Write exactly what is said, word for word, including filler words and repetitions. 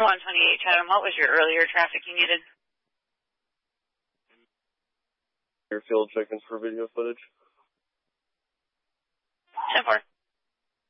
one twenty-eight, Chatham. What was your earlier traffic you needed? Your field checking for video footage. ten four.